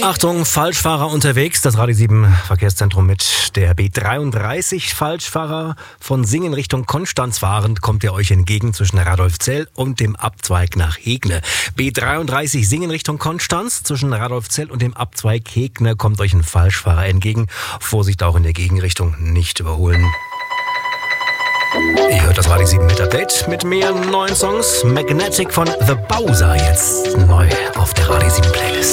Achtung, Falschfahrer unterwegs. Das Radio 7 Verkehrszentrum mit der B33. Falschfahrer von Singen Richtung Konstanz fahrend kommt er euch entgegen zwischen Radolfzell und dem Abzweig nach Hegne. B33 Singen Richtung Konstanz zwischen Radolfzell und dem Abzweig Hegne kommt euch ein Falschfahrer entgegen. Vorsicht, auch in der Gegenrichtung nicht überholen. Ihr hört das Radio 7 mit Update mit mehr neuen Songs. Magnetic von The Bowser jetzt neu auf der Radio 7 Playlist.